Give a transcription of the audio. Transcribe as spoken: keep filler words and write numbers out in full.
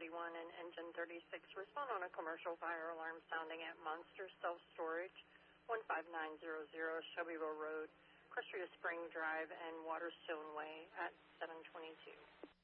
thirty-one and engine thirty-six respond on a commercial fire alarm sounding at Monster Self-Storage, one five nine zero zero Shelbyville Road, Crestria Spring Drive, and Waterstone Way at seven twenty-two.